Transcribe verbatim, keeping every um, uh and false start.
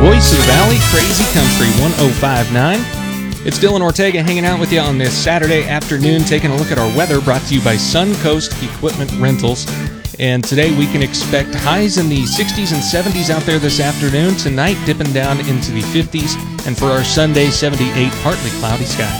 Voice of the Valley, Crazy Country one oh five point nine. It's Dylan Ortega hanging out with you on this Saturday afternoon, taking a look at our weather, brought to you by Suncoast Equipment Rentals. And today we can expect highs in the sixties and seventies out there this afternoon. Tonight dipping down into the fifties. And for our Sunday, seventy-eight, partly cloudy skies.